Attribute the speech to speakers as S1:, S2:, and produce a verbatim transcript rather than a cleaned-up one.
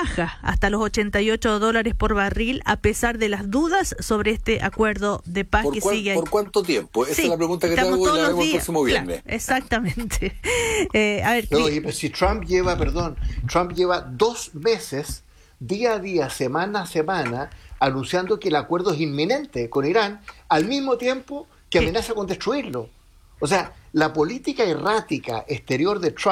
S1: baja hasta los ochenta y ocho dólares por barril, a pesar de las dudas sobre este acuerdo de paz
S2: ¿Por
S1: que
S2: cuál,
S1: sigue ahí.
S2: ¿Por cuánto tiempo? Esa
S1: Sí,
S2: es la pregunta que te hago y la haremos el próximo viernes.
S1: Claro, exactamente. Eh, a ver,
S3: No, y si Trump lleva, perdón, Trump lleva dos meses, día a día, semana a semana, anunciando que el acuerdo es inminente con Irán, al mismo tiempo que amenaza con destruirlo. O sea, la política errática exterior de Trump